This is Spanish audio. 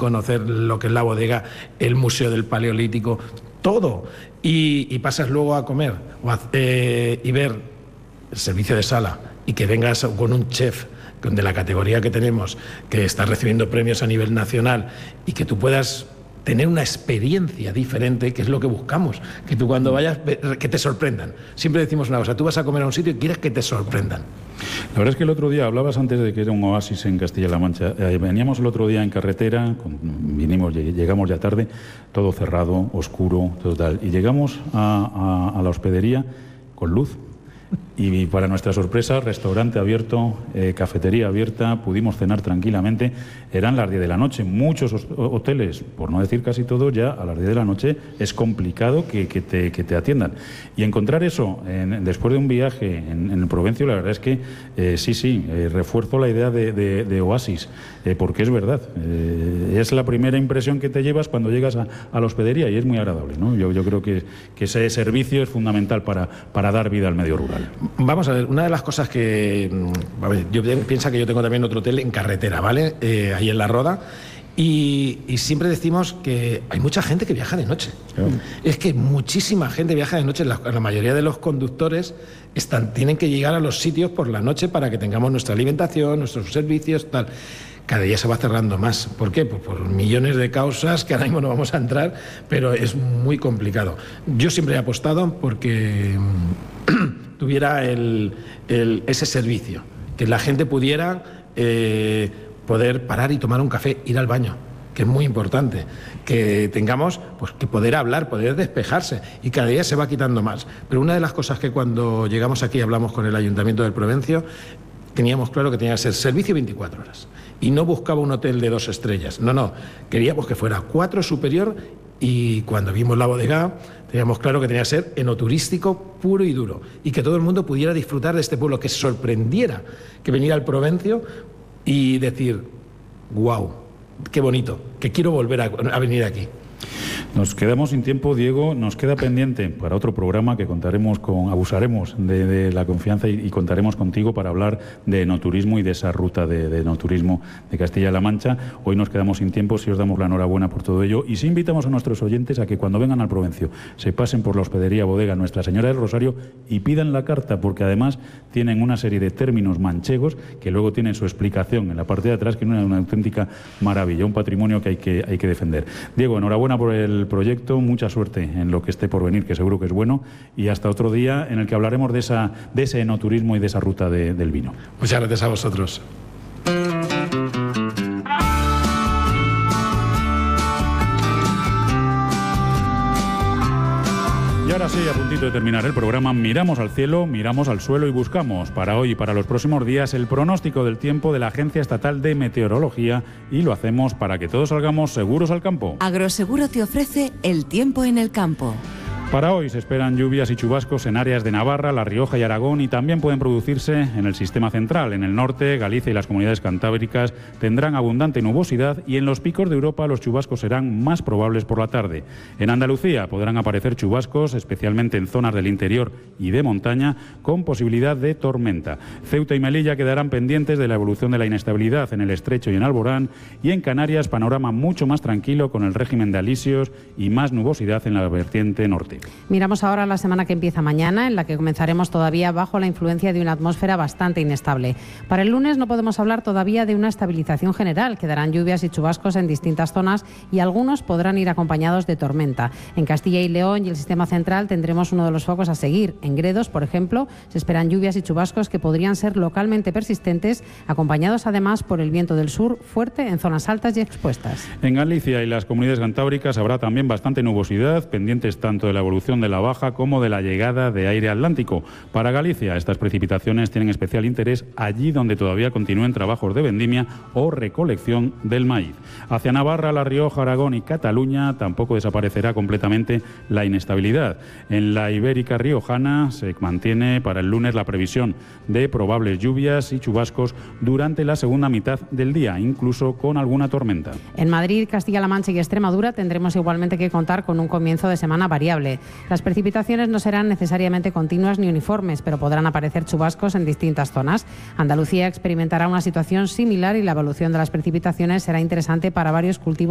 conocer lo que es la bodega, el Museo del Paleolítico, todo. Y pasas luego a comer y ver el servicio de sala y que vengas con un chef de la categoría que tenemos, que está recibiendo premios a nivel nacional y que tú puedas tener una experiencia diferente, que es lo que buscamos, que tú cuando vayas, que te sorprendan. Siempre decimos una cosa, tú vas a comer a un sitio y quieres que te sorprendan. La verdad es que el otro día, hablabas antes de que era un oasis en Castilla-La Mancha, veníamos el otro día en carretera, llegamos ya tarde, todo cerrado, oscuro, total, y llegamos a la hospedería con luz. Y para nuestra sorpresa, restaurante abierto, cafetería abierta, pudimos cenar tranquilamente. Eran las 10 de la noche. Muchos hoteles, por no decir casi todos, ya a las 10 de la noche es complicado que te atiendan. Y encontrar eso después de un viaje en el Provencio, la verdad es que refuerzo la idea de oasis, porque es verdad. Es la primera impresión que te llevas cuando llegas a la hospedería y es muy agradable, ¿no? Yo creo que ese servicio es fundamental para dar vida al medio rural. Vamos a ver, una de las cosas que... yo pienso que yo tengo también otro hotel en carretera, ¿vale? Ahí en La Roda. Y siempre decimos que hay mucha gente que viaja de noche. Claro. Es que muchísima gente viaja de noche. La mayoría de los conductores tienen que llegar a los sitios por la noche para que tengamos nuestra alimentación, nuestros servicios, tal. Cada día se va cerrando más. ¿Por qué? Pues por millones de causas que ahora mismo no vamos a entrar, pero es muy complicado. Yo siempre he apostado porque tuviera ese servicio, que la gente pudiera poder parar y tomar un café, ir al baño, que es muy importante, que tengamos pues que poder hablar, poder despejarse, y cada día se va quitando más. Pero una de las cosas que cuando llegamos aquí hablamos con el Ayuntamiento del Provencio, teníamos claro que tenía que ser servicio 24 horas. Y no buscaba un hotel de 2 estrellas. No. Queríamos que fuera 4 superior, y cuando vimos la bodega teníamos claro que tenía que ser enoturístico puro y duro. Y que todo el mundo pudiera disfrutar de este pueblo, que sorprendiera que venir al Provencio y decir, wow, qué bonito, que quiero volver a venir aquí. Nos quedamos sin tiempo, Diego. Nos queda pendiente para otro programa que abusaremos de la confianza y contaremos contigo para hablar de enoturismo y de esa ruta de enoturismo de Castilla-La Mancha. Hoy nos quedamos sin tiempo, sí os damos la enhorabuena por todo ello y sí invitamos a nuestros oyentes a que cuando vengan al Provencio se pasen por la hospedería bodega Nuestra Señora del Rosario y pidan la carta, porque además tienen una serie de términos manchegos que luego tienen su explicación en la parte de atrás, que es una auténtica maravilla, un patrimonio que hay que defender. Diego, enhorabuena por el proyecto, mucha suerte en lo que esté por venir, que seguro que es bueno, y hasta otro día en el que hablaremos de ese enoturismo y de esa ruta del vino. Muchas gracias a vosotros. Y ahora sí, a puntito de terminar el programa, miramos al cielo, miramos al suelo y buscamos para hoy y para los próximos días el pronóstico del tiempo de la Agencia Estatal de Meteorología, y lo hacemos para que todos salgamos seguros al campo. Agroseguro te ofrece el tiempo en el campo. Para hoy se esperan lluvias y chubascos en áreas de Navarra, La Rioja y Aragón, y también pueden producirse en el sistema central. En el norte, Galicia y las comunidades cantábricas tendrán abundante nubosidad, y en los picos de Europa los chubascos serán más probables por la tarde. En Andalucía podrán aparecer chubascos, especialmente en zonas del interior y de montaña, con posibilidad de tormenta. Ceuta y Melilla quedarán pendientes de la evolución de la inestabilidad en el Estrecho y en Alborán, y en Canarias panorama mucho más tranquilo con el régimen de alisios y más nubosidad en la vertiente norte. Miramos ahora la semana que empieza mañana, en la que comenzaremos todavía bajo la influencia de una atmósfera bastante inestable. Para el lunes no podemos hablar todavía de una estabilización general. Quedarán lluvias y chubascos en distintas zonas y algunos podrán ir acompañados de tormenta. En Castilla y León y el sistema central tendremos uno de los focos a seguir. En Gredos, por ejemplo, se esperan lluvias y chubascos que podrían ser localmente persistentes, acompañados además por el viento del sur fuerte en zonas altas y expuestas. En Galicia y las comunidades cantábricas habrá también bastante nubosidad, pendientes tanto de la evolución de la baja como de la llegada de aire atlántico. Para Galicia, estas precipitaciones tienen especial interés allí donde todavía continúen trabajos de vendimia o recolección del maíz. Hacia Navarra, La Rioja, Aragón y Cataluña tampoco desaparecerá completamente la inestabilidad. En la Ibérica riojana se mantiene para el lunes la previsión de probables lluvias y chubascos durante la segunda mitad del día, incluso con alguna tormenta. En Madrid, Castilla-La Mancha y Extremadura tendremos igualmente que contar con un comienzo de semana variable. Las precipitaciones no serán necesariamente continuas ni uniformes, pero podrán aparecer chubascos en distintas zonas. Andalucía experimentará una situación similar y la evolución de las precipitaciones será interesante para varios cultivos